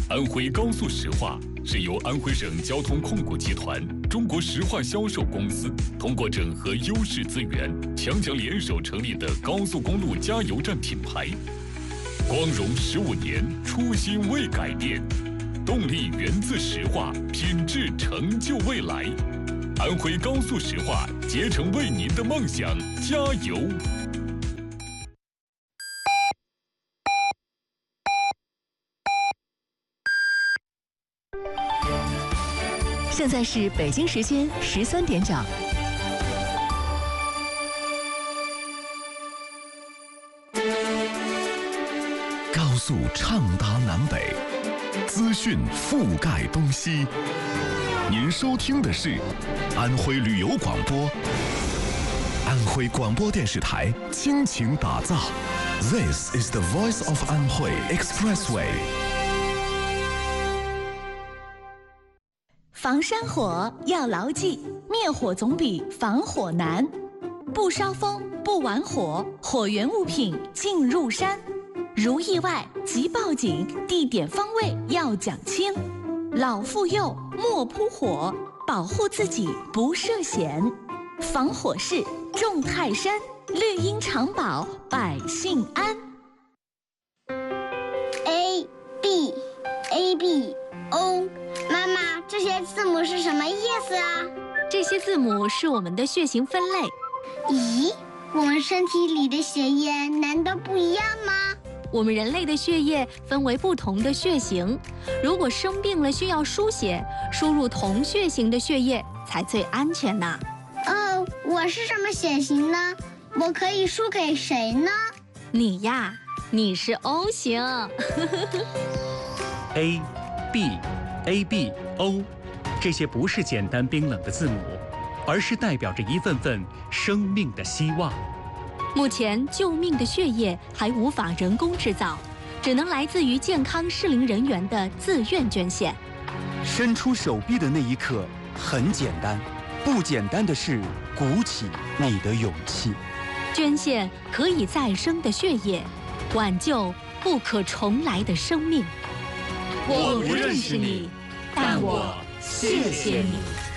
安徽高速石化是由安徽省交通控股集团、中国石化销售公司通过整合优势资源，强强联手成立的高速公路加油站品牌。光荣15年，初心未改变，动力源自石化，品质成就未来。安徽高速石化，竭诚为您的梦想加油！ 现在是北京时间13点整。 高速畅达南北，资讯覆盖东西。您收听的是安徽旅游广播，安徽广播电视台倾情打造。This is the voice of Anhui Expressway。 防山火要牢记，灭火总比防火难。不烧风，不玩火，火源物品进入山。如意外即报警，地点方位要讲清。老妇幼莫扑火，保护自己不涉险。防火势重泰山，绿荫常保百姓安。 A B A B O， 妈妈，这些字母是什么意思啊？ 这些字母是我们的血型分类。 咦，我们身体里的血液难道不一样吗？ 我们人类的血液分为不同的血型，如果生病了需要输血，输入同血型的血液才最安全呢。 哦，我是什么血型呢？我可以输给谁呢？ 你呀，你是 O 型。 A B A B O， 这些不是简单冰冷的字母，而是代表着一份份生命的希望。 目前救命的血液还无法人工制造，只能来自于健康适龄人员的自愿捐献。 伸出手臂的那一刻很简单，不简单的是鼓起你的勇气。 捐献可以再生的血液，挽救不可重来的生命。 我不认识你，但我谢谢你。